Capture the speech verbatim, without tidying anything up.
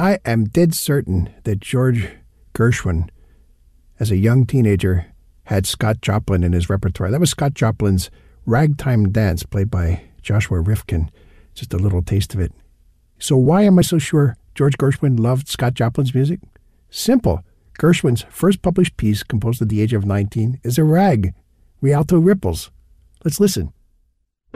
I am dead certain that George Gershwin, as a young teenager, had Scott Joplin in his repertoire. That was Scott Joplin's Ragtime Dance, played by Joshua Rifkin. Just a little taste of it. So why am I so sure George Gershwin loved Scott Joplin's music? Simple. Gershwin's first published piece, composed at the age of nineteen, is a rag, Rialto Ripples. Let's listen.